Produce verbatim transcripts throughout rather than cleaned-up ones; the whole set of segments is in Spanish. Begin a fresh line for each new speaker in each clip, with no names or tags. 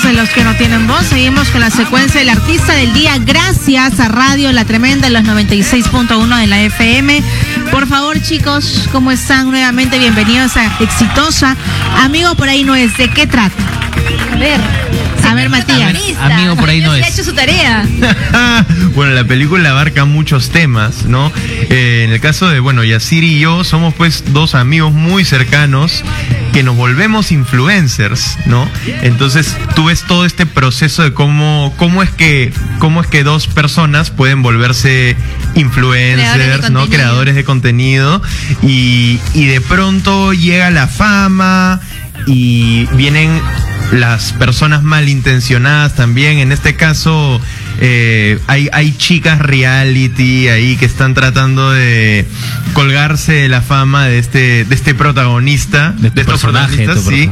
de los que no tienen voz. Seguimos con la secuencia del artista del día. Gracias a Radio La Tremenda, los noventa y seis punto uno de la F M. Por favor, chicos, ¿cómo están? Nuevamente bienvenidos a Exitosa. Amigo por ahí no es. ¿De qué trata?
A ver.
A ver, Matías.
Amigo por ahí no es.
Ha hecho su tarea.
Bueno, la película abarca muchos temas, ¿no? Eh, en el caso de, bueno, Yacir y yo somos pues dos amigos muy cercanos que nos volvemos influencers, ¿no? Entonces tú ves todo este proceso de cómo, cómo es que, cómo es que dos personas pueden volverse influencers, ¿no? Creadores de contenido. Y, y de pronto llega la fama y vienen las personas malintencionadas también. En este caso eh, hay, hay chicas reality ahí que están tratando de colgarse de la fama de este, de este protagonista,
de,
de estos protagonistas, sí,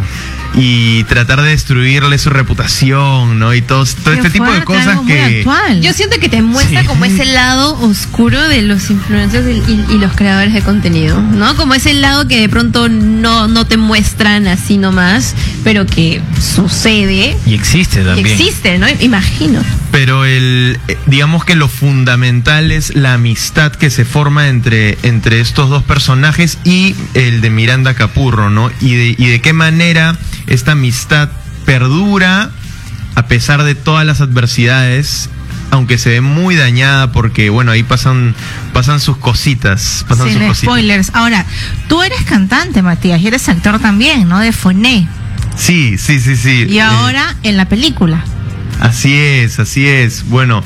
y tratar de destruirle su reputación, ¿no? Y todo, todo este tipo de cosas que...
Yo siento que te muestra sí. como ese lado oscuro de los influencers y, y, y los creadores de contenido, ¿no? Como ese lado que de pronto no, no te muestran así nomás, pero que sucede.
Y existe también.
Y existe, ¿no? Imagino.
Pero el, digamos que lo fundamental es la amistad que se forma entre, entre estos dos personajes y el de Miranda Capurro, ¿no? Y de, y de qué manera esta amistad perdura a pesar de todas las adversidades, aunque se ve muy dañada porque, bueno, ahí pasan pasan sus cositas. Pasan
Sin
sus cositas.
Spoilers. Ahora, tú eres cantante, Matías, y eres actor también, ¿no? De Foné.
Sí, sí, sí, sí.
Y ahora eh, en la película.
Así es, así es. Bueno,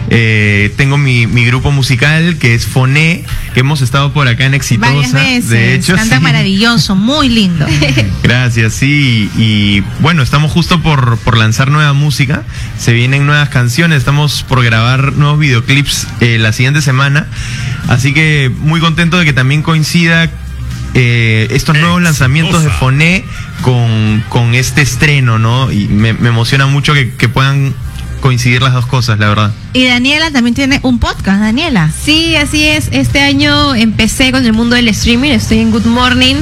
eh, tengo mi, mi grupo musical que es Foné, que hemos estado por acá en Exitosa.
Varias veces.
De hecho,
canta
sí.
Maravilloso, muy lindo.
Gracias, sí. Y bueno, estamos justo por, por lanzar nueva música. Se vienen nuevas canciones. Estamos por grabar nuevos videoclips eh, la siguiente semana. Así que muy contento de que también coincida Eh, estos nuevos lanzamientos de Foné con, con este estreno, ¿no? Y me, me emociona mucho que, que puedan coincidir las dos cosas, la verdad.
Y Daniela también tiene un podcast, Daniela.
Sí, así es. Este año empecé con el mundo del streaming. Estoy en Good Morning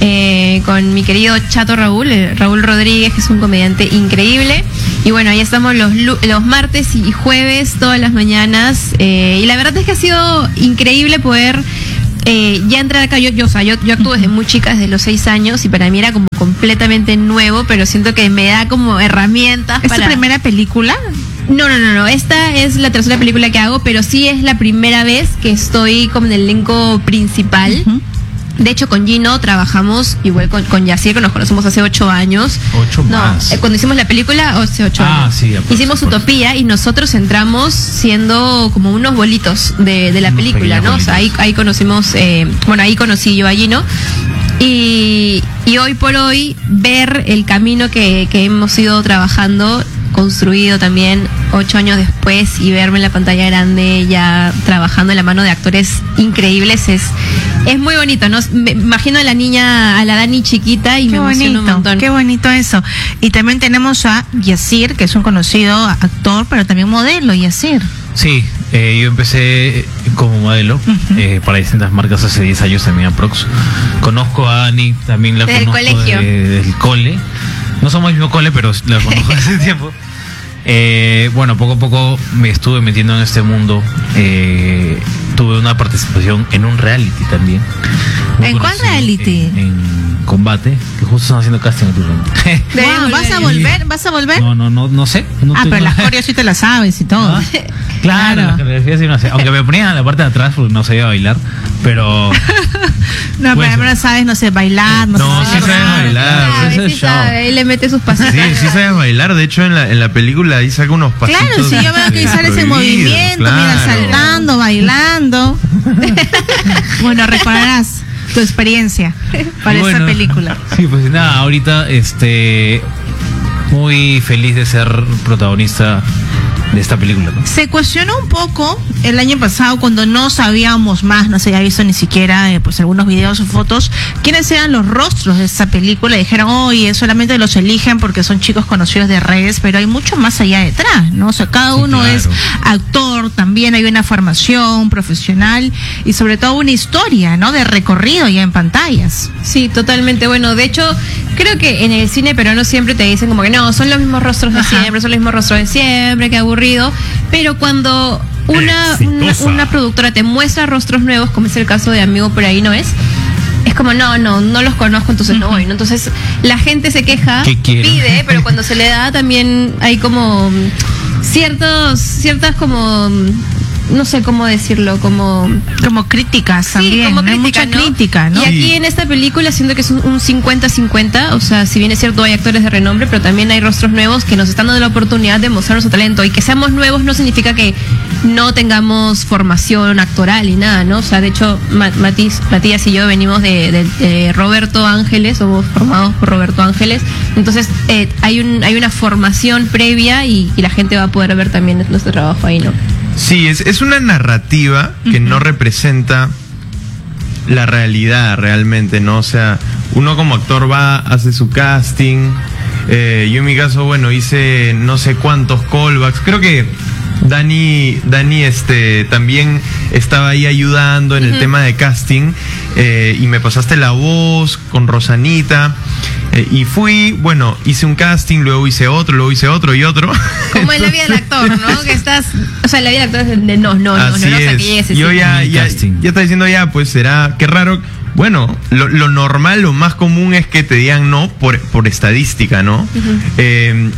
eh, con mi querido Chato Raúl, eh, Raúl Rodríguez, que es un comediante increíble. Y bueno, ahí estamos los, los martes y jueves, todas las mañanas. Eh, y la verdad es que ha sido increíble poder... Eh, ya entrar acá, yo, yo, o sea, yo, yo actúo desde muy chica, desde los seis años, y para mí era como completamente nuevo, pero siento que me da como herramientas.
¿Es
para...
tu primera película?
No, no, no, no, esta es la tercera película que hago, pero sí es la primera vez que estoy como en el elenco principal. Uh-huh. De hecho, con Gino trabajamos, igual con, con Yacir, que nos conocemos hace ocho años.
Ocho
no,
más.
Eh, cuando hicimos la película, hace ocho
ah,
años.
Sí, por
hicimos
por
Utopía y nosotros entramos siendo como unos bolitos de, de la
unos
película, ¿no?
Bolitos.
O sea, ahí, ahí conocimos, eh, bueno, ahí conocí yo a Gino. Y, y hoy por hoy, ver el camino que, que hemos ido trabajando, construido también ocho años después, y verme en la pantalla grande ya trabajando en la mano de actores increíbles es es muy bonito, ¿no? Me imagino a la niña, a la Dani chiquita, y
qué
me
bonito,
emociona un montón.
Qué bonito eso. Y también tenemos a Yacir, que es un conocido actor, pero también modelo, Yacir.
Sí, eh, yo empecé como modelo uh-huh. eh, para distintas marcas hace diez años también aprox. Conozco a Dani, también la
Del
conozco
colegio.
De, del cole. No somos el mismo cole, pero la conozco hace tiempo. Eh, bueno, poco a poco me estuve metiendo en este mundo. Eh, tuve una participación en un reality también.
¿En cuál reality?
En, en Combate, que justo están haciendo casting en tu
wow, ¿Vas a volver? ¿Vas a volver?
No, no, no, no sé. No
ah,
tengo...
pero las coreos sí te las sabes y todo.
¿Ah? Claro, claro. Las coreografías sí no sé. Aunque me ponían en la parte de atrás porque no sabía bailar, pero...
no, pues, pero no sabes, no sé, bailar, no,
no
sé.
No, sí sabes bailar.
Sabe, sí sabe, y le mete sus pasitos.
Sí, sí sabes bailar. De hecho, en la, en la película ahí saca unos pasitos.
Claro, si yo veo que sale ese movimiento, claro. Mira, saltando, bailando. Bueno, recordarás tu experiencia para
bueno,
esta película.
Sí, pues nada, ahorita este muy feliz de ser protagonista de esta película, ¿no?
Se cuestionó un poco el año pasado cuando no sabíamos más, no se había visto ni siquiera eh, pues algunos videos o fotos, quiénes eran los rostros de esta película. Dijeron, oye, solamente los eligen porque son chicos conocidos de redes, pero hay mucho más allá detrás, ¿no? O sea, cada
Sí,
uno
claro.
es actor, también hay una formación profesional y sobre todo una historia, ¿no? De recorrido ya en pantallas.
Sí, totalmente. Bueno, de hecho, creo que en el cine peruano siempre te dicen como que no, son los mismos rostros de
Ajá.
siempre, son los mismos rostros de siempre, qué aburrido. Pero cuando una, una,
Exitosa.
una productora te muestra rostros nuevos, como es el caso de Amigo por ahí no es, es como, no, no, no los conozco, entonces no voy, ¿no? Entonces la gente se queja,
¿Qué quieren?
pide, pero cuando se le da también hay como ciertos, ciertas como, no sé cómo decirlo, como...
Como críticas
Sí,
también,
como
¿no? Hay
crítica,
mucha
¿no?
crítica, ¿no?
Y aquí
Sí.
en esta película siento que es un- un cincuenta cincuenta, o sea, si bien es cierto hay actores de renombre, pero también hay rostros nuevos que nos están dando la oportunidad de mostrar nuestro talento. Y que seamos nuevos no significa que no tengamos formación actoral y nada, ¿no? O sea, de hecho, Ma- Matis- Matías y yo venimos de, de- de Roberto Ángeles, somos formados por Roberto Ángeles. Entonces, eh, hay, un, hay una formación previa y, y la gente va a poder ver también nuestro trabajo ahí, ¿no?
Sí, es, es una narrativa que no representa la realidad realmente, ¿no? O sea, uno como actor va, hace su casting. Eh, yo en mi caso, bueno, hice no sé cuántos callbacks. Creo que Dani, Dani este, también estaba ahí ayudando en el tema de casting. eh, y me pasaste la voz con Rosanita. eh, y fui, bueno, hice un casting, luego hice otro, luego hice otro y otro.
Como en la vida del actor, ¿no? Que estás, o sea, en la vida del actor es de no, no, no,
Así
no, no, o sea,
es.
que llegues
Yo
así.
ya,
El
ya,
casting.
ya está diciendo ya, pues será, qué raro. Bueno, lo, lo normal, lo más común es que te digan no por, por estadística, ¿no? Eh,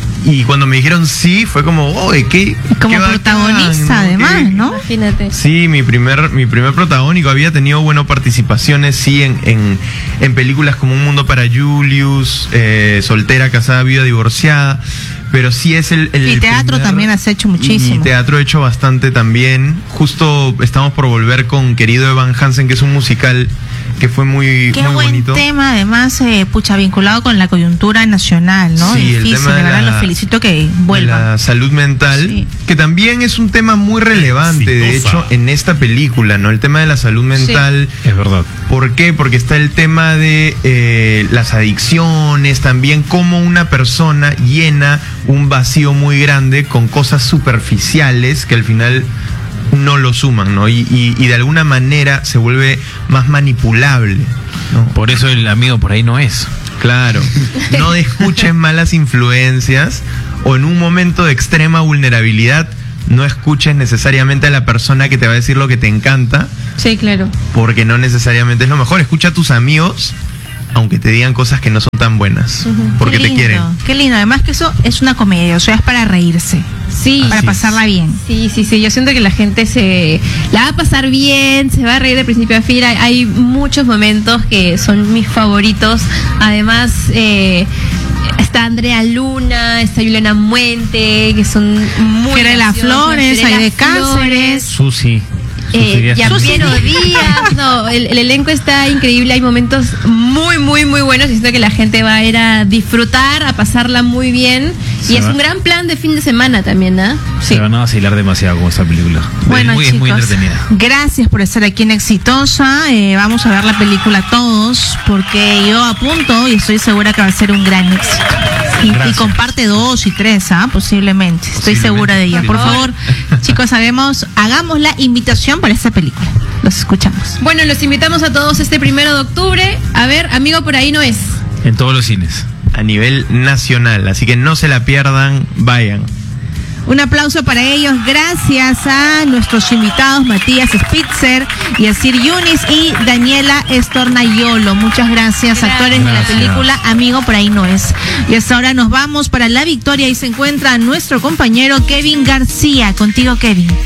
y cuando me dijeron sí, fue como, oye, qué.
Como
qué bacán,
protagonista, además,
Qué-
¿no?
Imagínate.
Sí, mi primer, mi primer protagónico había tenido, bueno, participaciones, sí, en, en, en películas como Un Mundo para Julius, eh, Soltera, Casada, Viuda, Divorciada, pero sí es el... el
Y teatro
primer-
también has hecho muchísimo.
Y teatro he hecho bastante también. Justo estamos por volver con Querido Evan Hansen, que es un musical que fue muy,
Qué
muy
buen
bonito.
tema, además, eh, pucha, vinculado con la coyuntura nacional, ¿no?
Sí, el
Difícil,
tema de
de verdad,
la-
los felicito que
De
vuelvan.
la salud mental,
Sí.
que también es un tema muy relevante, de
Exitosa.
hecho, en esta película, ¿no? El tema de la salud mental.
Es verdad.
¿Por qué? Porque está el tema de eh, las adicciones, también cómo una persona llena un vacío muy grande con cosas superficiales que al final no lo suman, ¿no? Y, y- y de alguna manera se vuelve más manipulable, ¿no?
Por eso el amigo por ahí no es.
Claro, no escuchen malas influencias o en un momento de extrema vulnerabilidad no escuches necesariamente a la persona que te va a decir lo que te encanta,
Sí, claro.
porque no necesariamente es lo mejor. Escucha a tus amigos, aunque te digan cosas que no son tan buenas, porque
Qué
te
lindo,
quieren.
Qué lindo, además que eso es una comedia, o sea, es para reírse,
Sí.
para
Así
pasarla bien.
Sí, sí, sí. Yo siento que la gente se la va a pasar bien, se va a reír de principio a fin. Hay, hay muchos momentos que son mis favoritos. Además, eh, está Andrea Luna, está Juliana Muente, que son muy
Fiorella
graciosas.
Flores,
Fiorella
Aide Cáceres.
Susi.
Eh,
Susi Díaz.
Yampiero Díaz, no, el, el elenco está increíble, hay momentos muy, muy, muy buenos y siento que la gente va a ir a disfrutar, a pasarla muy bien
Se
y es
va.
un gran plan de fin de semana también, ¿ah?
Se van a vacilar demasiado con esta película.
Bueno,
es muy,
chicos,
es muy entretenida.
gracias por estar aquí en Exitosa. Eh, vamos a ver la película todos, porque yo apunto y estoy segura que va a ser un gran éxito. Y, y
Gracias.
con parte dos y tres, ¿ah? Posiblemente. Estoy
Posiblemente,
segura de ella. Por favor,
posiblemente.
chicos, sabemos, hagamos la invitación para esta película. Los escuchamos.
Bueno, los invitamos a todos este primero de octubre. A ver, amigo, por ahí no es.
En todos los cines.
A nivel nacional, así que no se la pierdan, vayan.
Un aplauso para ellos, gracias a nuestros invitados Matías Spitzer, Yacir Yunis y Daniela Estornayolo. Muchas gracias,
Gracias.
actores de la
Gracias.
película Amigo por ahí no es. Y hasta ahora nos vamos para la victoria y se encuentra nuestro compañero Kevin García. Contigo, Kevin.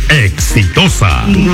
Exitosa.
Muy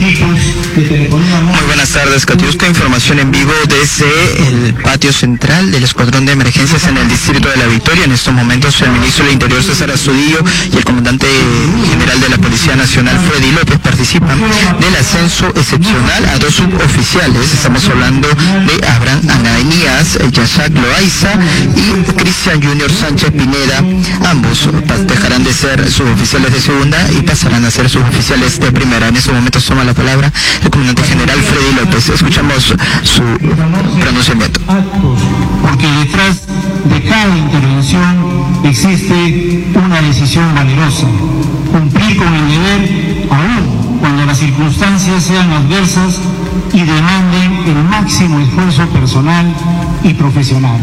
buenas tardes, Katiuska. Información en vivo desde el patio central del Escuadrón de Emergencias en el Distrito de La Victoria. En estos momentos el ministro del Interior, César Astudillo, y el comandante general de la Policía Nacional, Freddy López, participan del ascenso excepcional a dos suboficiales. Estamos hablando de Abraham Ananías Yasak Loaiza y Cristian Junior Sánchez Pineda. Ambos dejarán de ser suboficiales de segunda y pasarán a ser suboficiales de primera. En estos momentos toma la palabra el comandante general Freddy López. Escuchamos su pronunciamiento.
Porque detrás de cada intervención existe una decisión valerosa. Cumplir con el deber aún cuando las circunstancias sean adversas y demanden el máximo esfuerzo personal y profesional.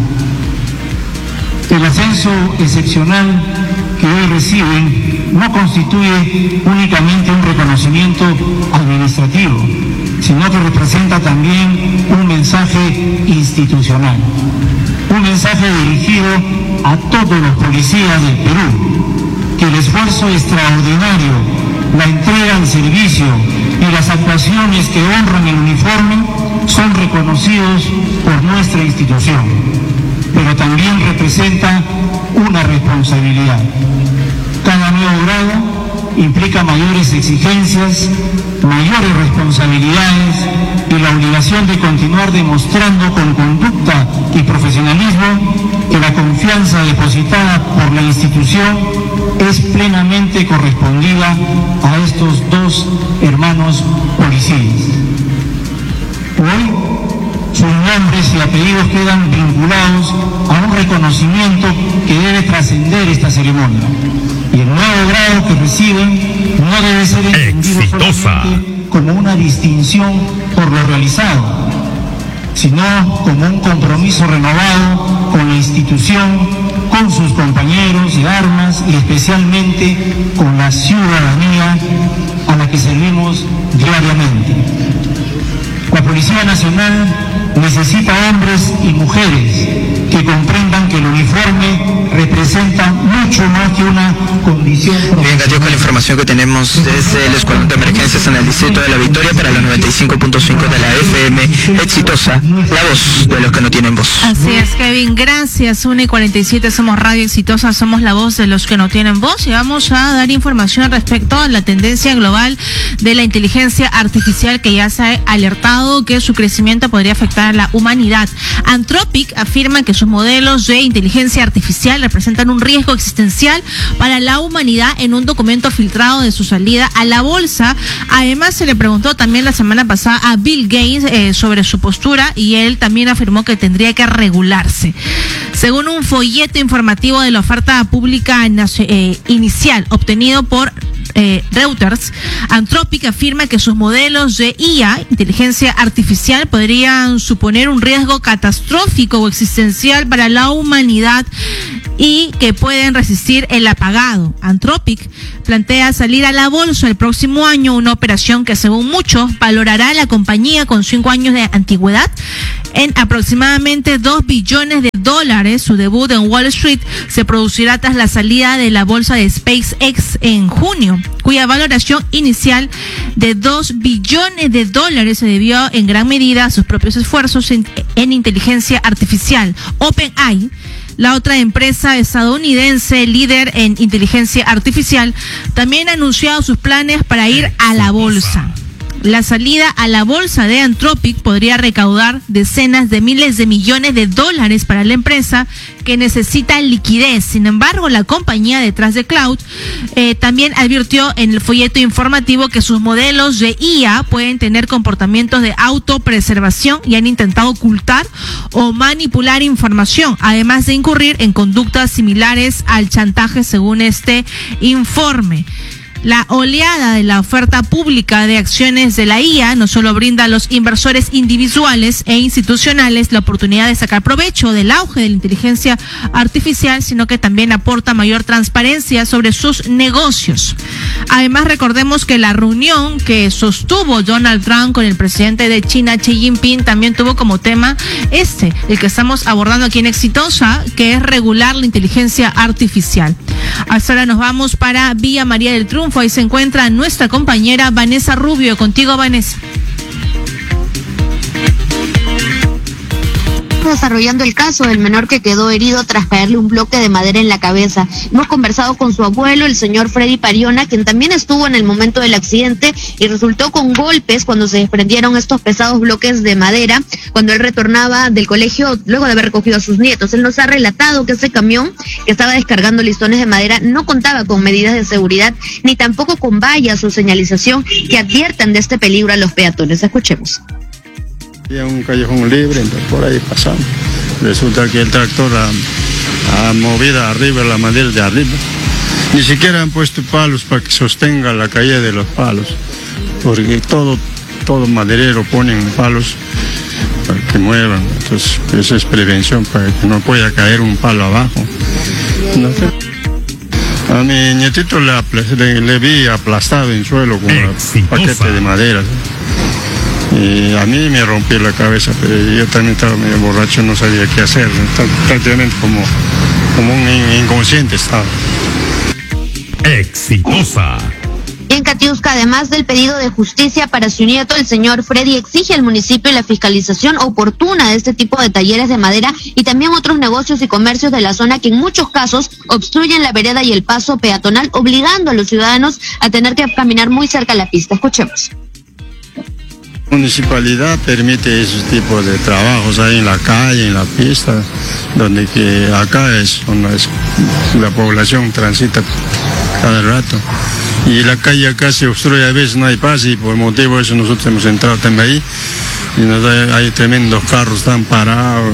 El ascenso excepcional que hoy reciben no constituye únicamente un reconocimiento administrativo, sino que representa también un mensaje institucional, un mensaje dirigido a todos los policías del Perú, que el esfuerzo extraordinario, la entrega al servicio y las actuaciones que honran el uniforme son reconocidos por nuestra institución, pero también representa una responsabilidad. Cada nuevo grado implica mayores exigencias, mayores responsabilidades y la obligación de continuar demostrando con conducta y profesionalismo que la confianza depositada por la institución es plenamente correspondida a estos dos hermanos policías. Hoy, sus nombres y apellidos quedan vinculados a un reconocimiento que debe trascender esta ceremonia. Y el nuevo grado que reciben no debe ser entendido solamente como una distinción por lo realizado, sino como un compromiso renovado con la institución, con sus compañeros de armas y especialmente con la ciudadanía a la que servimos diariamente. La Policía Nacional necesita hombres y mujeres que comprendan que el uniforme representa mucho más que una condición profesional.
Bien, Gatió, con la información que tenemos desde el Escuadrón de Emergencias en el Distrito de La Victoria para la noventa y cinco punto cinco de la F M, Exitosa, la voz de los que no tienen voz.
Así es, Kevin, gracias. una y cuarenta y siete, somos Radio Exitosa, somos la voz de los que no tienen voz, y vamos a dar información respecto a la tendencia global de la inteligencia artificial, que ya se ha alertado que su crecimiento podría afectar a la humanidad. Anthropic afirma que sus modelos de inteligencia artificial representan un riesgo existencial para la humanidad en un documento filtrado de su salida a la bolsa. Además, se le preguntó también la semana pasada a Bill Gates eh, sobre su postura, y él también afirmó que tendría que regularse. Según un folleto informativo de la oferta pública eh, inicial obtenido por Eh, Reuters, Anthropic afirma que sus modelos de I A, inteligencia artificial, podrían suponer un riesgo catastrófico o existencial para la humanidad y que pueden resistir el apagado. Anthropic plantea salir a la bolsa el próximo año, una operación que según muchos valorará a la compañía con cinco años de antigüedad en aproximadamente dos billones de dólares. Su debut en Wall Street se producirá tras la salida de la bolsa de SpaceX en junio, cuya valoración inicial de dos billones de dólares se debió en gran medida a sus propios esfuerzos en, en inteligencia artificial. OpenAI, la otra empresa estadounidense líder en inteligencia artificial, también ha anunciado sus planes para ir a la bolsa. La salida a la bolsa de Anthropic podría recaudar decenas de miles de millones de dólares para la empresa, que necesita liquidez. Sin embargo, la compañía detrás de Cloud eh, también advirtió en el folleto informativo que sus modelos de I A pueden tener comportamientos de autopreservación y han intentado ocultar o manipular información, además de incurrir en conductas similares al chantaje, según este informe. La oleada de la oferta pública de acciones de la I A no solo brinda a los inversores individuales e institucionales la oportunidad de sacar provecho del auge de la inteligencia artificial, sino que también aporta mayor transparencia sobre sus negocios. Además, recordemos que la reunión que sostuvo Donald Trump con el presidente de China, Xi Jinping, también tuvo como tema este, el que estamos abordando aquí en Exitosa, que es regular la inteligencia artificial. Hasta ahora nos vamos para Villa María del Triunfo, triunfo. Ahí se encuentra nuestra compañera Vanessa Rubio. Contigo, Vanessa.
Desarrollando el caso del menor que quedó herido tras caerle un bloque de madera en la cabeza. Hemos conversado con su abuelo, el señor Freddy Pariona, quien también estuvo en el momento del accidente y resultó con golpes cuando se desprendieron estos pesados bloques de madera cuando él retornaba del colegio luego de haber recogido a sus nietos. Él nos ha relatado que ese camión que estaba descargando listones de madera no contaba con medidas de seguridad ni tampoco con vallas o señalización que adviertan de este peligro a los peatones. Escuchemos.
Había un callejón libre, entonces por ahí pasamos. Resulta que el tractor ha, ha movido arriba la madera de arriba. Ni siquiera han puesto palos para que sostenga la caída de los palos, porque todo, todo maderero ponen palos para que muevan. Entonces esa es prevención para que no pueda caer un palo abajo. No sé. A mi nietito le, le, le vi aplastado en suelo con un paquete de madera. Y a mí me rompió la cabeza, pero yo también estaba medio borracho, no sabía qué hacer, prácticamente como, como un inconsciente estaba.
Exitosa.
En Katiuska, además del pedido de justicia para su nieto, el señor Freddy exige al municipio la fiscalización oportuna de este tipo de talleres de madera y también otros negocios y comercios de la zona que en muchos casos obstruyen la vereda y el paso peatonal, obligando a los ciudadanos a tener que caminar muy cerca a la pista. Escuchemos.
La municipalidad permite esos tipos de trabajos ahí en la calle, en la pista, donde que acá es, es la población transita cada rato. Y la calle acá se obstruye, a veces no hay paz y por motivo de eso nosotros hemos entrado también ahí y nos hay, hay tremendos carros, están parados.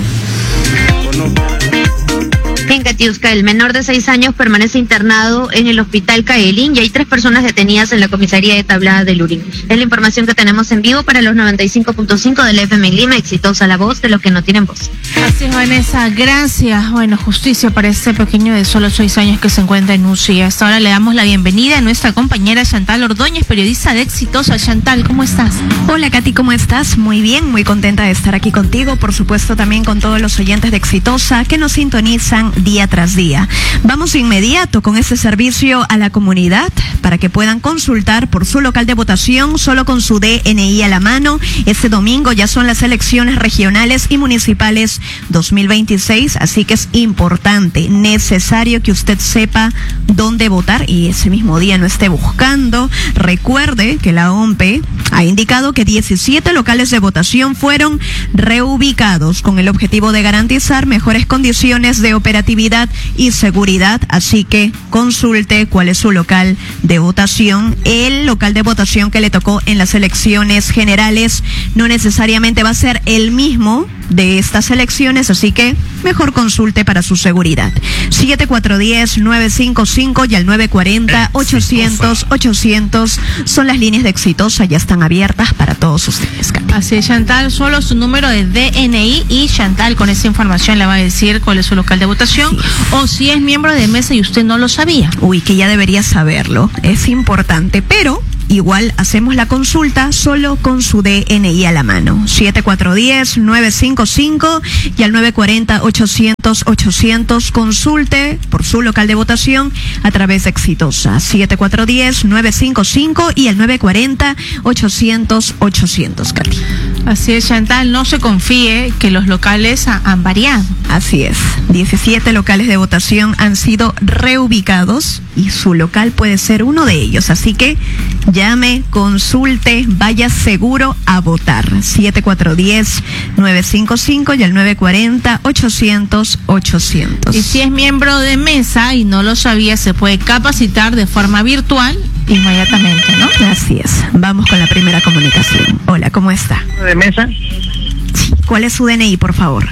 En Katiuska, el menor de seis años permanece internado en el hospital Caelín y hay tres personas detenidas en la comisaría de Tablada de Lurín. Es la información que tenemos en vivo para los noventa y cinco punto cinco del F M en Lima. Exitosa la voz de los que no tienen voz.
Así es, Vanessa, gracias. Bueno, justicia para este pequeño de solo seis años que se encuentra en U C I. Hasta ahora le damos la bienvenida a nuestra compañera Chantal Ordóñez, periodista de Exitosa. Chantal, ¿cómo estás?
Hola, Katy, ¿cómo estás? Muy bien, muy contenta de estar aquí contigo, por supuesto también con todos los oyentes de Exitosa que nos sintonizan día tras día. Vamos inmediato con este servicio a la comunidad para que puedan consultar por su local de votación solo con su D N I a la mano. Este domingo ya son las elecciones regionales y municipales dos mil veintiséis, así que es importante, necesario que usted sepa dónde votar y ese mismo día no esté buscando. Recuerde que la O M P ha indicado que diecisiete locales de votación fueron reubicados con el objetivo de garantizar mejores condiciones de operatividad y seguridad, así que consulte cuál es su local de votación. El local de votación que le tocó en las elecciones generales no necesariamente va a ser el mismo de estas elecciones, así que mejor consulte para su seguridad. siete cuatro uno cero nueve cinco cinco y al nueve cuatro cero ochocientos ochocientos son las líneas de Exitosa, ya están abiertas para todos ustedes.
Así es, Chantal, solo su número de D N I y Chantal con esa información le va a decir cuál es su local de votación, sí, o si es miembro de mesa y usted no lo sabía.
Uy, que ya debería saberlo, es importante, pero igual hacemos la consulta solo con su D N I a la mano. siete cuatro uno cero nueve cinco cinco y al nueve cuatro cero ochocientos ochocientos consulte por su local de votación a través de Exitosa. siete cuatro uno cero nueve cinco cinco y al nueve cuatro cero ochocientos ochocientos, Katy.
Así es, Chantal, no se confíe que los locales ha, han variado.
Así es, diecisiete locales de votación han sido reubicados y su local puede ser uno de ellos, así que llame, consulte, vaya seguro a votar. siete cuatro uno cero nueve cinco cinco y al nueve cuatro cero ochocientos ochocientos.
Y si es miembro de mesa y no lo sabía, se puede capacitar de forma virtual inmediatamente, ¿no?
Así es. Vamos con la primera comunicación. Hola, ¿cómo está?
¿De mesa?
Sí. ¿Cuál es su D N I, por favor?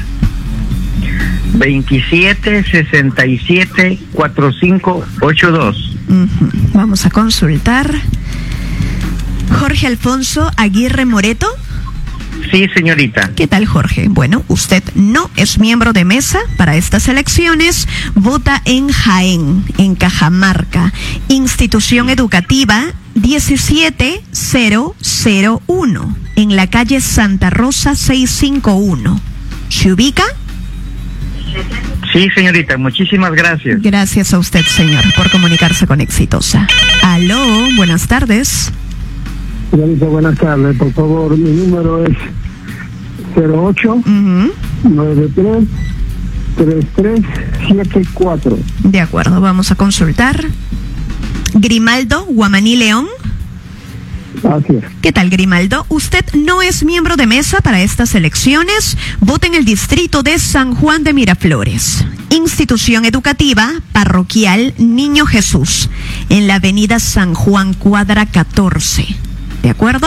veintisiete sesenta y siete cuarenta y cinco ochenta y dos.
Uh-huh. Vamos a consultar. Jorge Alfonso Aguirre Moreto.
Sí, señorita.
¿Qué tal, Jorge? Bueno, usted no es miembro de mesa para estas elecciones. Vota en Jaén, en Cajamarca. Institución educativa diecisiete cero cero uno, en la calle Santa Rosa seiscientos cincuenta y uno. ¿Se ubica?
Sí, señorita, muchísimas gracias.
Gracias a usted, señor, por comunicarse con Exitosa. Aló, buenas tardes.
Señorita, buenas tardes. Por favor, mi número es cero ocho nueve tres tres tres siete cuatro.
De acuerdo, vamos a consultar. Grimaldo Guamaní León.
Así es.
¿Qué tal, Grimaldo? Usted no es miembro de mesa para estas elecciones. Vota en el distrito de San Juan de Miraflores. Institución educativa parroquial Niño Jesús, en la avenida San Juan, cuadra catorce. ¿De acuerdo?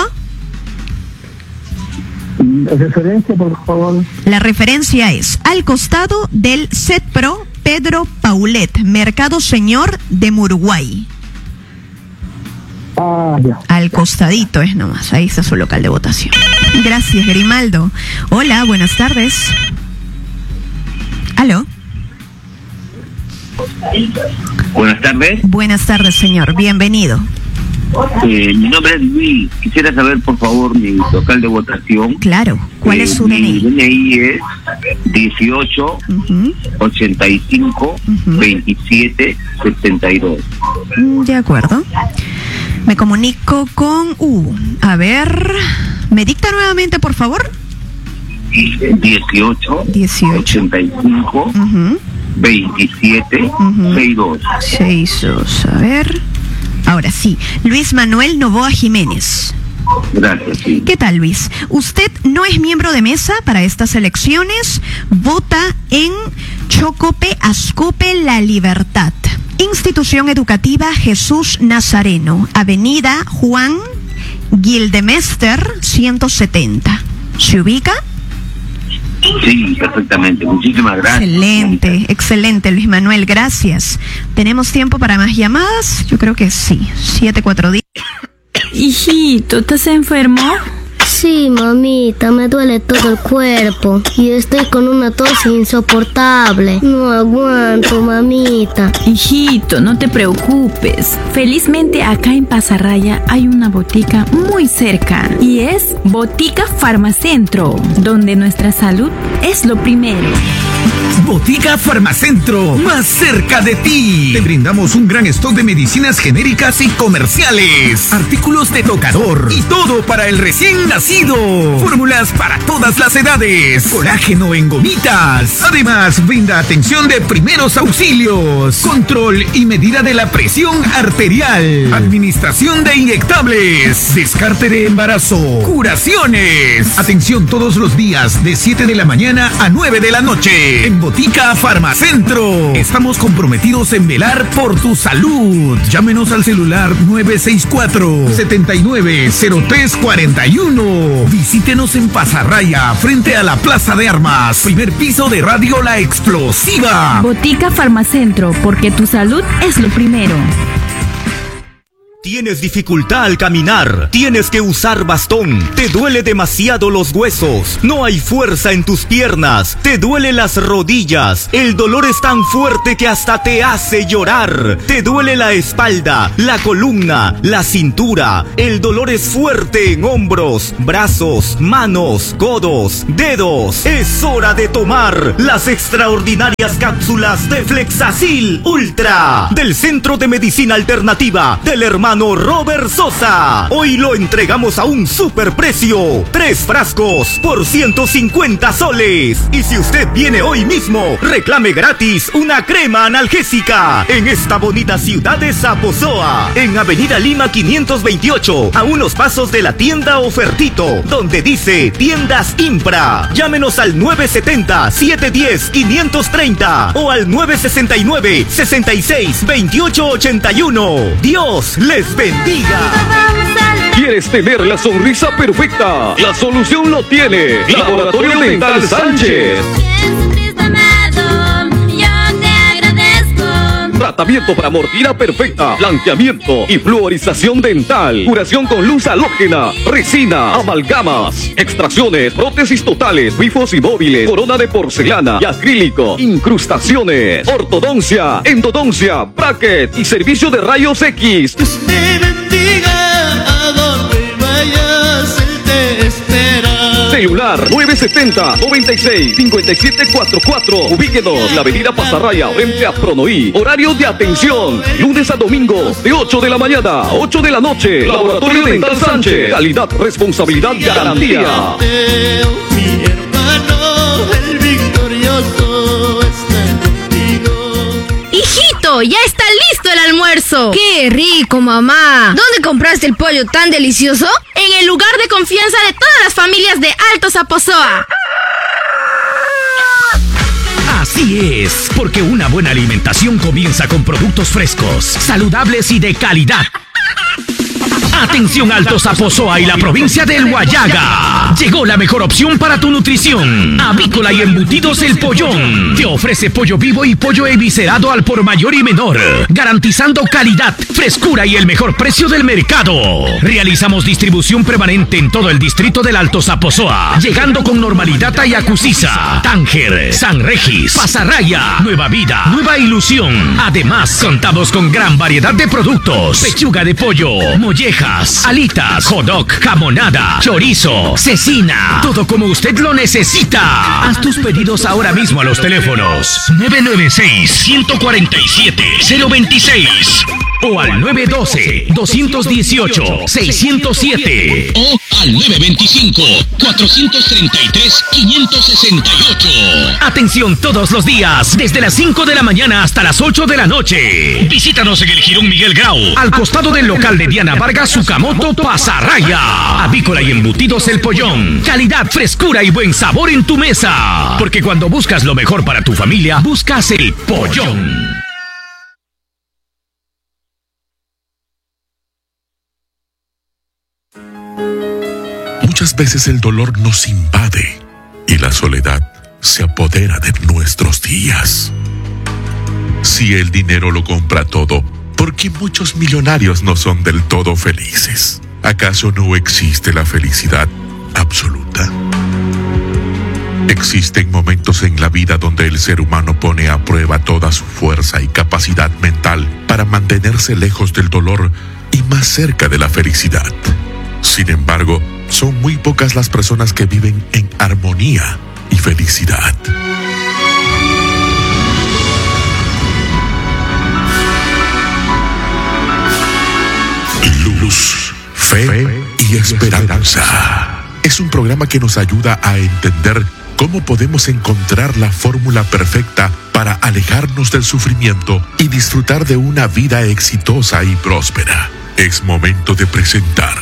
Referencia, por favor.
La referencia es al costado del CETPRO Pedro Paulet, Mercado Señor de Muruguay.
Ah, ya.
Al costadito es nomás, ahí está su local de votación. Gracias, Grimaldo. Hola, buenas tardes. ¿Aló?
Buenas tardes.
Buenas tardes, señor. Bienvenido.
Eh, mi nombre es Luis. Quisiera saber, por favor, mi local de votación.
Claro. ¿Cuál eh, es su D N I?
Mi D N I es dieciocho, uh-huh. ochenta y cinco, uh-huh. veintisiete, setenta y dos.
De acuerdo. Me comunico con... Uh, a ver... ¿Me dicta nuevamente, por favor?
dieciocho, ochenta y cinco, uh-huh. veintisiete, uh-huh. sesenta y dos.
sesenta y dos, a ver... Ahora sí, Luis Manuel Novoa Jiménez.
Gracias, sí.
¿Qué tal, Luis? Usted no es miembro de mesa para estas elecciones. Vota en Chocope, Ascope, La Libertad. Institución Educativa Jesús Nazareno, Avenida Juan Gildemester, ciento setenta. ¿Se ubica?
Sí, perfectamente. Muchísimas gracias.
Excelente, excelente, Luis Manuel, gracias. ¿Tenemos tiempo para más llamadas? Yo creo que sí. Siete, cuatro días.
Hijito, ¿estás enfermo?
Sí, mamita, me duele todo el cuerpo y estoy con una tos insoportable. No aguanto, mamita.
Hijito, no te preocupes. Felizmente acá en Pasarraya hay una botica muy cerca y es Botica Farmacentro, donde nuestra salud es lo primero.
Botica Farmacentro, más cerca de ti. Te brindamos un gran stock de medicinas genéricas y comerciales, artículos de tocador y todo para el recién nacido. Fórmulas para todas las edades, colágeno en gomitas. Además, brinda atención de primeros auxilios, control y medida de la presión arterial, administración de inyectables, descarte de embarazo, curaciones. Atención todos los días de siete de la mañana a nueve de la noche. En Botica Farmacentro estamos comprometidos en velar por tu salud. Llámenos al celular nueve seis cuatro, siete nueve cero tres cuatro uno. Visítenos en Pasarraya, frente a la Plaza de Armas, primer piso de Radio La Explosiva.
Botica Farmacentro, porque tu salud es lo primero.
Tienes dificultad al caminar, tienes que usar bastón, te duele demasiado los huesos, no hay fuerza en tus piernas, te duele las rodillas, el dolor es tan fuerte que hasta te hace llorar, te duele la espalda, la columna, la cintura, el dolor es fuerte en hombros, brazos, manos, codos, dedos. Es hora de tomar las extraordinarias cápsulas de Flexacil Ultra del Centro de Medicina Alternativa del hermano Robert Sosa. Hoy lo entregamos a un superprecio. Tres frascos por ciento cincuenta soles. Y si usted viene hoy mismo, reclame gratis una crema analgésica en esta bonita ciudad de Zaposoa, en Avenida Lima quinientos veintiocho, a unos pasos de la tienda Ofertito, donde dice Tiendas Impra. Llámenos al nueve setenta, siete diez, quinientos treinta o al nueve sesenta y nueve, sesenta y seis, veintiocho ochenta y uno. Dios les bendiga.
¿Quieres tener la sonrisa perfecta? La solución lo tiene Laboratorio Dental Sánchez. Tratamiento para mordida perfecta, blanqueamiento y fluorización dental, curación con luz halógena, resina, amalgamas, extracciones, prótesis totales, bifos y móviles, corona de porcelana y acrílico, incrustaciones, ortodoncia, endodoncia, bracket y servicio de rayos X.
Dios te bendiga, a donde vayas, Él te espera.
Celular nueve setenta, noventa y seis, cincuenta y siete cuarenta y cuatro. Ubíquenos, la avenida Pasarraya, frente a Pronoí. Horario de atención, lunes a domingos, de ocho de la mañana a ocho de la noche. Laboratorio Dental Sánchez. Calidad, responsabilidad, garantía.
Mi hermano, el victorioso está contigo.
Hijito, ya está listo el almuerzo. ¡Qué rico, mamá! ¿Dónde compraste el pollo tan delicioso? En el lugar de confianza de todas las familias de Alto Zaposoa.
Así es, porque una buena alimentación comienza con productos frescos, saludables y de calidad. Atención Alto Zaposoa y la provincia del Huallaga. Llegó la mejor opción para tu nutrición. Avícola y Embutidos El Pollón. Te ofrece pollo vivo y pollo eviscerado al por mayor y menor, garantizando calidad, frescura y el mejor precio del mercado. Realizamos distribución permanente en todo el distrito del Alto Zaposoa, llegando con normalidad a Yacusiza, Tánger, San Regis, Pasarraya, Nueva Vida, Nueva Ilusión. Además, contamos con gran variedad de productos: pechuga de pollo, mollejas, alitas, hot dog, jamonada, chorizo, cecina, todo como usted lo necesita. Haz tus pedidos ahora mismo a los teléfonos nueve nueve seis, uno cuatro siete, cero dos seis o al nueve uno dos, dos uno ocho, seis cero siete
o al nueve dos cinco, cuatro tres tres, cinco seis ocho.
Atención todos los días, desde las cinco de la mañana hasta las ocho de la noche. Visítanos en el Jirón Miguel Grau, al costado del local de Diana Vargas Sucamoto, Pasarraya. Avícola y Embutidos El Pollón. Calidad, frescura y buen sabor en tu mesa. Porque cuando buscas lo mejor para tu familia, buscas El Pollón.
Muchas veces el dolor nos invade y la soledad se apodera de nuestros días. Si el dinero lo compra todo, ¿por qué muchos millonarios no son del todo felices? ¿Acaso no existe la felicidad absoluta? Existen momentos en la vida donde el ser humano pone a prueba toda su fuerza y capacidad mental para mantenerse lejos del dolor y más cerca de la felicidad. Sin embargo, son muy pocas las personas que viven en armonía y felicidad. Luz, fe y esperanza. Es un programa que nos ayuda a entender cómo podemos encontrar la fórmula perfecta para alejarnos del sufrimiento y disfrutar de una vida exitosa y próspera. Es momento de presentar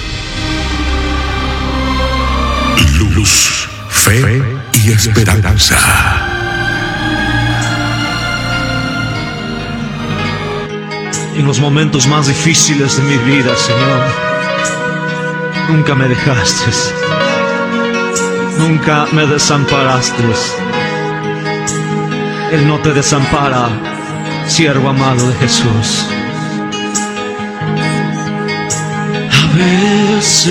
Luz, fe y esperanza.
En los momentos más difíciles de mi vida, Señor, nunca me dejaste, nunca me desamparaste. Él no te desampara, siervo amado de Jesús. A veces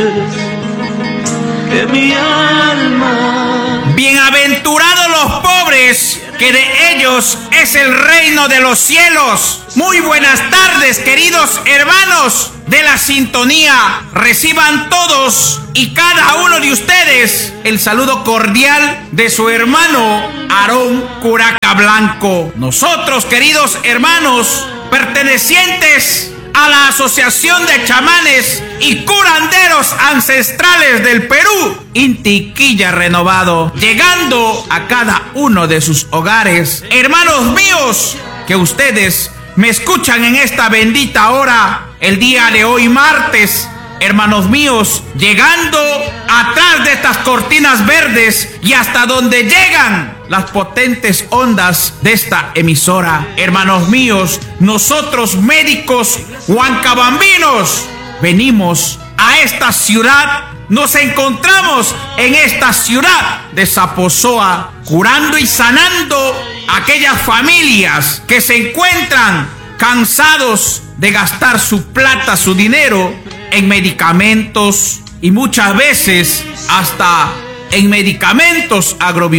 en mi alma.
Bienaventurados los pobres, que de ellos es el reino de los cielos. Muy buenas tardes, queridos hermanos de la sintonía. Reciban todos y cada uno de ustedes el saludo cordial de su hermano Aarón Curaca Blanco. Nosotros, queridos hermanos, pertenecientes a la Asociación de Chamanes y Curanderos Ancestrales del Perú, Intiquilla Renovado, llegando a cada uno de sus hogares. Hermanos míos, que ustedes me escuchan en esta bendita hora, el día de hoy martes, hermanos míos, llegando atrás de estas cortinas verdes y hasta donde llegan las potentes ondas de esta emisora. Hermanos míos, nosotros médicos huancabambinos venimos a esta ciudad, nos encontramos en esta ciudad de Zaposoa, curando y sanando a aquellas familias que se encuentran cansados de gastar su plata, su dinero en medicamentos y muchas veces hasta en medicamentos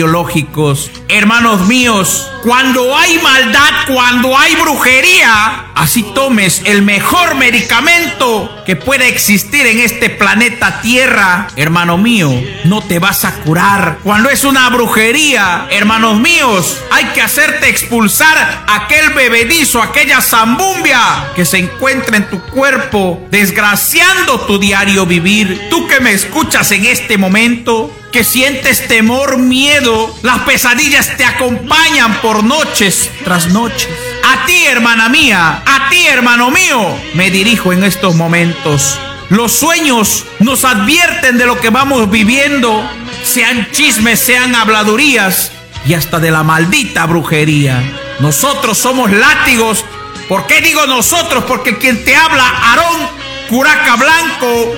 agrobiológicos. Hermanos míos, cuando hay maldad, cuando hay brujería, así tomes el mejor medicamento que pueda existir en este planeta Tierra, hermano mío, no te vas a curar. Cuando es una brujería, hermanos míos, hay que hacerte expulsar aquel bebedizo, aquella zambumbia que se encuentra en tu cuerpo, desgraciando tu diario vivir. Tú que me escuchas en este momento, que sientes temor, miedo, las pesadillas te acompañan por noches tras noches. A ti, hermana mía, a ti, hermano mío, me dirijo en estos momentos. Los sueños nos advierten de lo que vamos viviendo, sean chismes, sean habladurías y hasta de la maldita brujería. Nosotros somos látigos. ¿Por qué digo nosotros? Porque quien te habla, Aarón Curaca Blanco,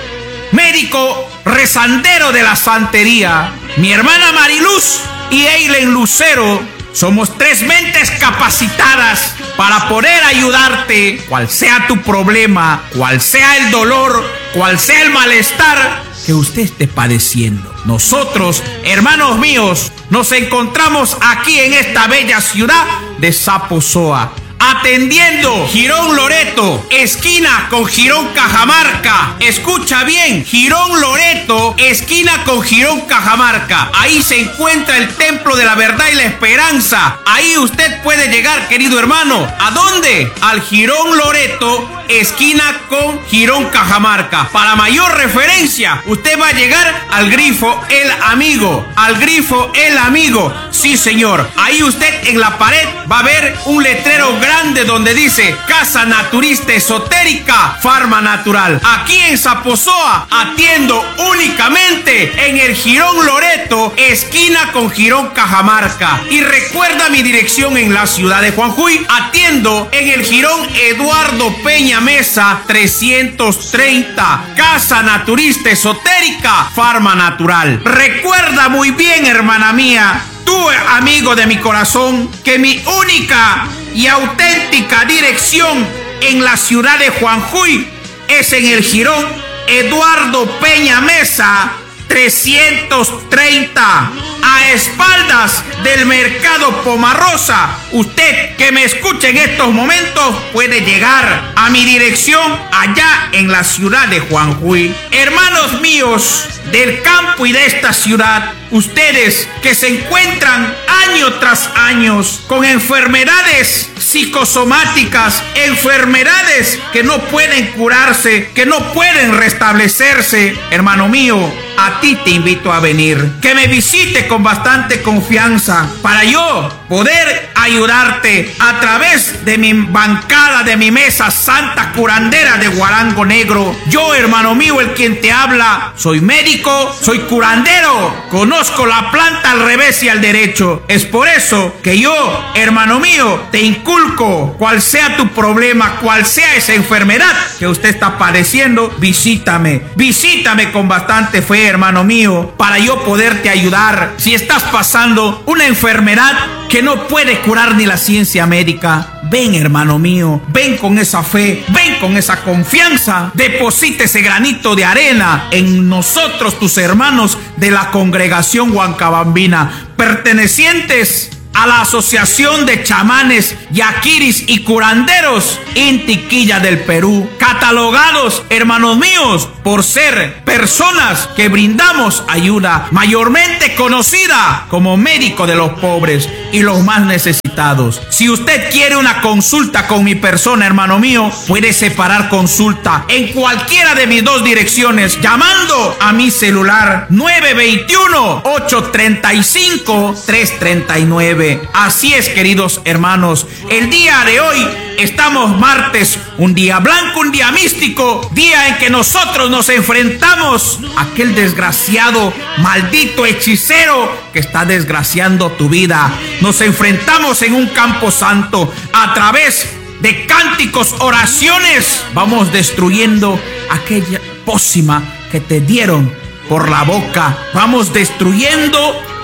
médico rezandero de la santería, mi hermana Mariluz y Eileen Lucero, somos tres mentes capacitadas para poder ayudarte, cual sea tu problema, cual sea el dolor, cual sea el malestar que usted esté padeciendo. Nosotros, hermanos míos, nos encontramos aquí en esta bella ciudad de Zaposoa, atendiendo Girón Loreto, esquina con Girón Cajamarca. Escucha bien, Girón Loreto, esquina con Girón Cajamarca. Ahí se encuentra el Templo de la Verdad y la Esperanza. Ahí usted puede llegar, querido hermano. ¿A dónde? Al Girón Loreto, esquina con Girón Cajamarca. Para mayor referencia, usted va a llegar al grifo El Amigo. Al grifo El Amigo. Sí, señor. Ahí usted en la pared va a ver un letrero grande grande donde dice Casa Naturista Esotérica Farma Natural. Aquí en Zaposoa atiendo únicamente en el Girón Loreto, esquina con Girón Cajamarca. Y recuerda mi dirección en la ciudad de Juanjuy. Atiendo en el Girón Eduardo Peña Mesa trescientos treinta. Casa Naturista Esotérica Farma Natural. Recuerda muy bien, hermana mía, tú, amigo de mi corazón, que mi única y auténtica dirección en la ciudad de Juanjuy es en el Girón Eduardo Peña Mesa trescientos treinta, a espaldas del mercado Pomarosa. Usted que me escuche en estos momentos puede llegar a mi dirección allá en la ciudad de Juanjuy. Hermanos míos del campo y de esta ciudad, ustedes que se encuentran año tras año con enfermedades psicosomáticas, enfermedades que no pueden curarse, que no pueden restablecerse, hermano mío, a ti te invito a venir, que me visite con bastante confianza para yo poder ayudarte a través de mi bancada, de mi mesa santa curandera de Guarango Negro. Yo, hermano mío, el quien te habla, soy médico, soy curandero, conozco la planta al revés y al derecho. Es por eso que yo, hermano mío, te inculco, cual sea tu problema, cual sea esa enfermedad que usted está padeciendo, visítame, visítame con bastante fe, hermano mío, para yo poderte ayudar. Si estás pasando una enfermedad que no puede curar ni la ciencia médica, ven, hermano mío, ven con esa fe, ven con esa confianza, deposita ese granito de arena en nosotros, tus hermanos de la congregación Huancabambina, pertenecientes a la Asociación de Chamanes, Yaquiris y Curanderos Intiquilla del Perú, catalogados, hermanos míos, por ser personas que brindamos ayuda, mayormente conocida como médico de los pobres y los más necesitados. Si usted quiere una consulta con mi persona, hermano mío, puede separar consulta en cualquiera de mis dos direcciones llamando a mi celular nueve dos uno, ocho tres cinco, tres tres nueve. Así es, queridos hermanos, el día de hoy estamos martes, un día blanco, un día místico, día en que nosotros nos enfrentamos a aquel desgraciado, maldito hechicero que está desgraciando tu vida. Nos enfrentamos en un campo santo a través de cánticos, oraciones. Vamos destruyendo aquella pócima que te dieron por la boca. Vamos destruyendo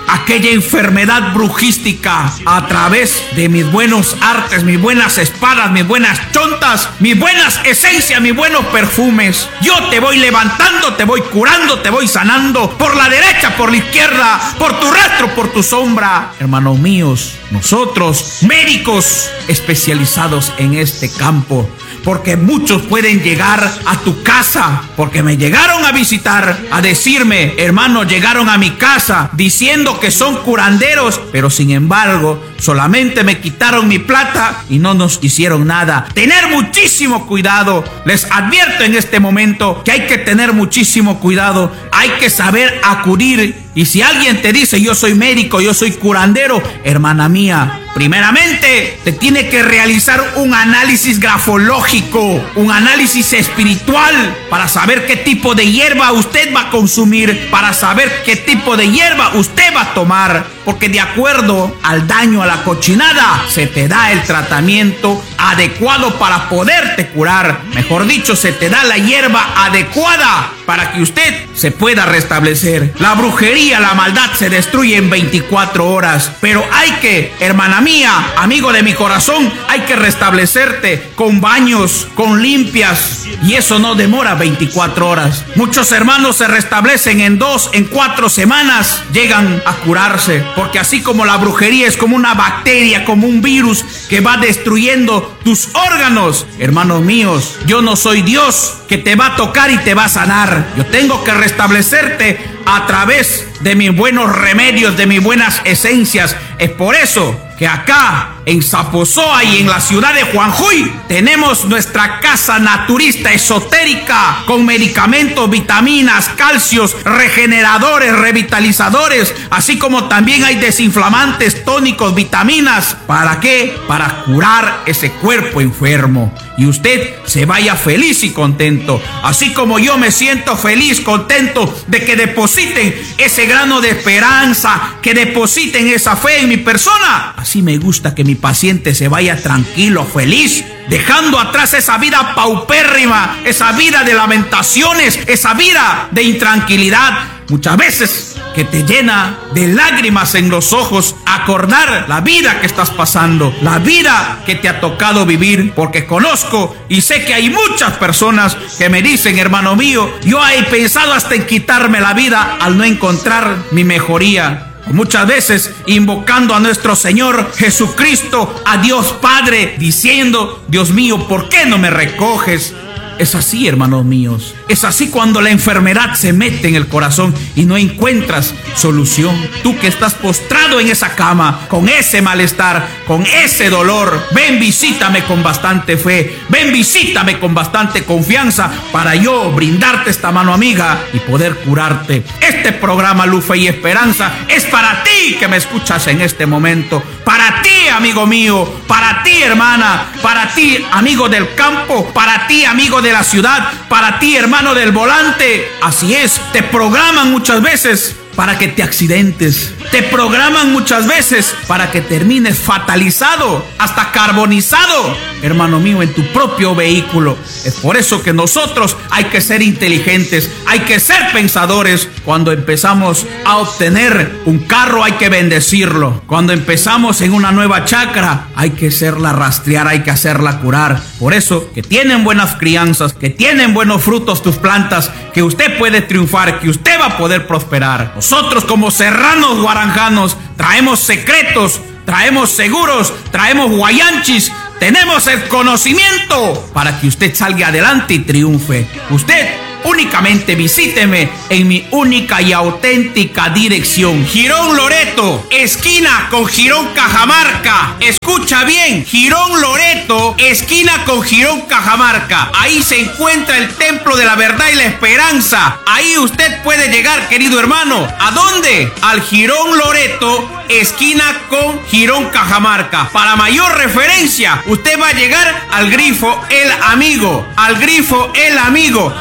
aquella enfermedad brujística a través de mis buenos artes, mis buenas espadas, mis buenas chontas, mis buenas esencias, mis buenos perfumes. Yo te voy levantando, te voy curando, te voy sanando por la derecha, por la izquierda, por tu rostro, por tu sombra. Hermanos míos, nosotros, médicos especializados en este campo, porque muchos pueden llegar a tu casa, porque me llegaron a visitar, a decirme, hermano, llegaron a mi casa diciendo que son curanderos, pero sin embargo, solamente me quitaron mi plata y no nos hicieron nada. Tener muchísimo cuidado. Les advierto en este momento que hay que tener muchísimo cuidado. Hay que saber acudir. Y si alguien te dice, yo soy médico, yo soy curandero, hermana mía, primeramente te tiene que realizar un análisis grafológico, un análisis espiritual, para saber qué tipo de hierba usted va a consumir, para saber qué tipo de hierba usted va a tomar, porque de acuerdo al daño, a la cochinada, se te da el tratamiento adecuado para poderte curar. Mejor dicho, se te da la hierba adecuada para que usted se pueda restablecer. La brujería, la maldad se destruye en veinticuatro horas, pero hay que, hermana mía, amigo de mi corazón, hay que restablecerte con baños, con limpias, y eso no demora veinticuatro horas. Muchos hermanos se restablecen en dos, en cuatro semanas, llegan a curarse, porque así como la brujería es como una bacteria, como un virus que va destruyendo tus órganos, hermanos míos, yo no soy Dios que te va a tocar y te va a sanar. Yo tengo que restablecerte a través de mis buenos remedios, de mis buenas esencias. Es por eso que acá en Zaposoa y en la ciudad de Juanjuy tenemos nuestra casa naturista esotérica con medicamentos, vitaminas, calcios, regeneradores, revitalizadores, así como también hay desinflamantes, tónicos, vitaminas. ¿Para qué? Para curar ese cuerpo enfermo y usted se vaya feliz y contento, así como yo me siento feliz, contento de que depositen ese grano de esperanza, que depositen esa fe en mi persona. Así me gusta que mi paciente se vaya tranquilo, feliz, dejando atrás esa vida paupérrima, esa vida de lamentaciones, esa vida de intranquilidad, muchas veces que te llena de lágrimas en los ojos acordar la vida que estás pasando, la vida que te ha tocado vivir, porque conozco y sé que hay muchas personas que me dicen, hermano mío, yo he pensado hasta en quitarme la vida al no encontrar mi mejoría. Muchas veces invocando a nuestro Señor Jesucristo, a Dios Padre, diciendo, Dios mío, ¿por qué no me recoges? Es así, hermanos míos. Es así cuando la enfermedad se mete en el corazón y no encuentras solución. Tú que estás postrado en esa cama, con ese malestar, con ese dolor, ven, visítame con bastante fe. Ven, visítame con bastante confianza para yo brindarte esta mano amiga y poder curarte. Este programa Luz, Fe y Esperanza es para ti que me escuchas en este momento. Para ti, amigo mío. Para ti, hermana. Para ti, amigo del campo. Para ti, amigo de la ciudad. Para ti, hermano del volante. Así es, te programan muchas veces para que te accidentes. Te programan muchas veces para que termines fatalizado, hasta carbonizado, hermano mío, en tu propio vehículo. Es por eso que nosotros hay que ser inteligentes, hay que ser pensadores. Cuando empezamos a obtener un carro hay que bendecirlo. Cuando empezamos en una nueva chacra hay que hacerla rastrear, hay que hacerla curar. Por eso que tienen buenas crianzas, que tienen buenos frutos tus plantas, que usted puede triunfar, que usted va a poder prosperar. Nosotros como serranos guaranjanos traemos secretos, traemos seguros, traemos guayanchis, tenemos el conocimiento para que usted salga adelante y triunfe. Usted únicamente visíteme en mi única y auténtica dirección. Girón Loreto, esquina con Girón Cajamarca. Escucha bien, Girón Loreto, esquina con Girón Cajamarca. Ahí se encuentra el Templo de la Verdad y la Esperanza. Ahí usted puede llegar, querido hermano. ¿A dónde? Al Girón Loreto, esquina con Girón Cajamarca. Para mayor referencia, usted va a llegar al grifo El Amigo. Al grifo El Amigo. Sí,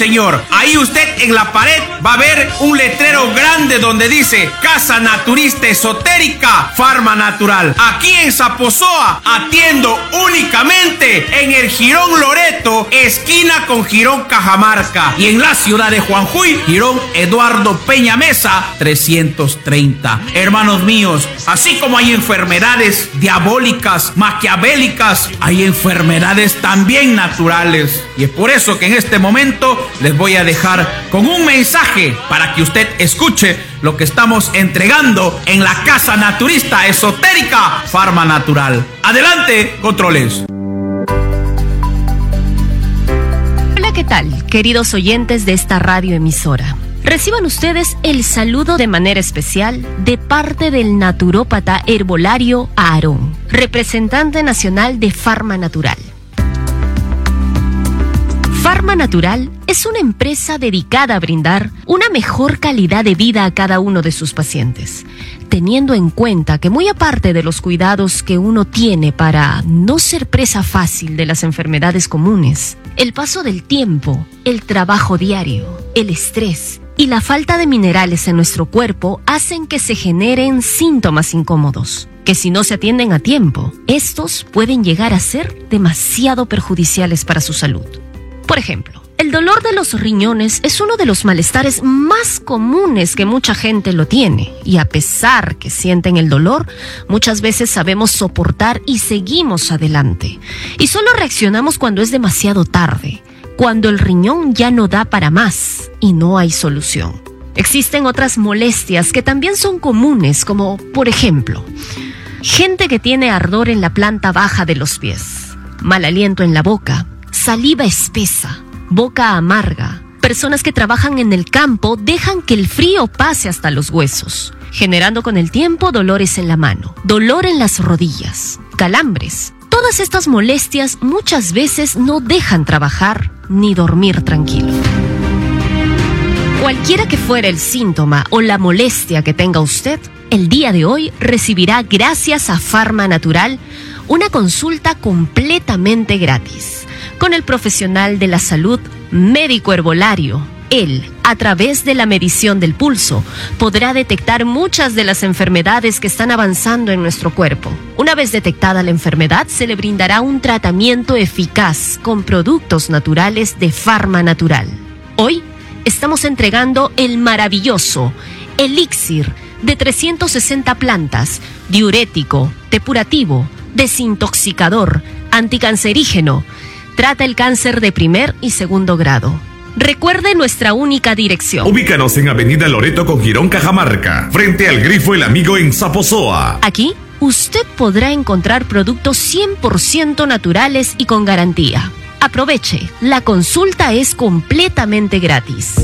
señor. Ahí usted en la pared va a ver un letrero grande donde dice Casa Naturista Esotérica Farma Natural. Aquí en Zaposoa atiendo únicamente en el Jirón Loreto, esquina con Jirón Cajamarca. Y en la ciudad de Juanjuy, Jirón Eduardo Peña Mesa trescientos treinta. Hermanos míos, así como hay enfermedades diabólicas, maquiavélicas, hay enfermedades también naturales. Y es por eso que en este momento les voy a dejar con un mensaje para que usted escuche lo que estamos entregando en la Casa Naturista Esotérica Farma Natural. Adelante, controles.
Hola, ¿qué tal, queridos oyentes de esta radioemisora? Reciban ustedes el saludo de manera especial de parte del naturópata herbolario Aarón, representante nacional de Farma Natural. Farma Natural es una empresa dedicada a brindar una mejor calidad de vida a cada uno de sus pacientes, teniendo en cuenta que muy aparte de los cuidados que uno tiene para no ser presa fácil de las enfermedades comunes, el paso del tiempo, el trabajo diario, el estrés y la falta de minerales en nuestro cuerpo hacen que se generen síntomas incómodos, que si no se atienden a tiempo, estos pueden llegar a ser demasiado perjudiciales para su salud. Por ejemplo, el dolor de los riñones es uno de los malestares más comunes que mucha gente lo tiene, y a pesar que sienten el dolor, muchas veces sabemos soportar y seguimos adelante. Y solo reaccionamos cuando es demasiado tarde, cuando el riñón ya no da para más y no hay solución. Existen otras molestias que también son comunes, como por ejemplo, gente que tiene ardor en la planta baja de los pies, mal aliento en la boca, saliva espesa, boca amarga. Personas que trabajan en el campo dejan que el frío pase hasta los huesos, generando con el tiempo dolores en la mano, dolor en las rodillas, calambres. Todas estas molestias muchas veces no dejan trabajar ni dormir tranquilo. Cualquiera que fuera el síntoma o la molestia que tenga usted, el día de hoy recibirá, gracias a Farma Natural, una consulta completamente gratis con el profesional de la salud, médico herbolario. Él, a través de la medición del pulso, podrá detectar muchas de las enfermedades que están avanzando en nuestro cuerpo. Una vez detectada la enfermedad, se le brindará un tratamiento eficaz con productos naturales de Farma Natural. Hoy estamos entregando el maravilloso elixir de trescientas sesenta plantas, diurético, depurativo, desintoxicador, anticancerígeno. Trata el cáncer de primer y segundo grado. Recuerde nuestra única dirección.
Ubícanos en Avenida Loreto con Jirón Cajamarca, frente al Grifo El Amigo en Zaposoa.
Aquí usted podrá encontrar productos cien por ciento naturales y con garantía. Aproveche, la consulta es completamente gratis.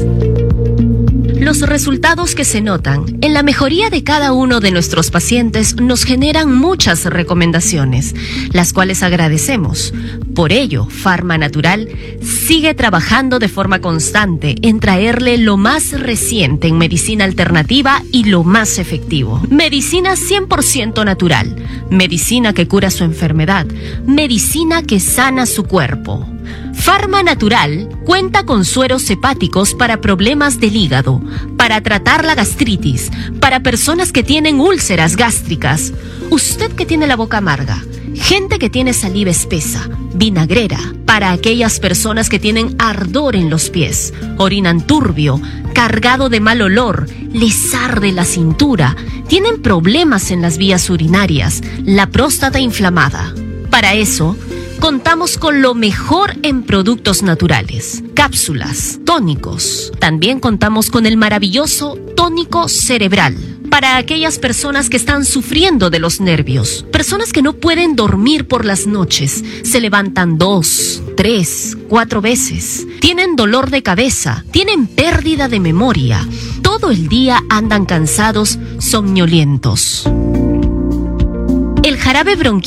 Los resultados que se notan en la mejoría de cada uno de nuestros pacientes nos generan muchas recomendaciones, las cuales agradecemos. Por ello, Farma Natural sigue trabajando de forma constante en traerle lo más reciente en medicina alternativa y lo más efectivo. Medicina cien por ciento natural, medicina que cura su enfermedad, medicina que sana su cuerpo. Farma Natural cuenta con sueros hepáticos para problemas del hígado, para tratar la gastritis, para personas que tienen úlceras gástricas, usted que tiene la boca amarga, gente que tiene saliva espesa, vinagrera, para aquellas personas que tienen ardor en los pies, orinan turbio, cargado de mal olor, les arde la cintura, tienen problemas en las vías urinarias, la próstata inflamada. Para eso, contamos con lo mejor en productos naturales, cápsulas, tónicos. También contamos con el maravilloso tónico cerebral para aquellas personas que están sufriendo de los nervios, personas que no pueden dormir por las noches, se levantan dos, tres, cuatro veces, tienen dolor de cabeza, tienen pérdida de memoria, todo el día andan cansados, somnolientos. El jarabe bronquial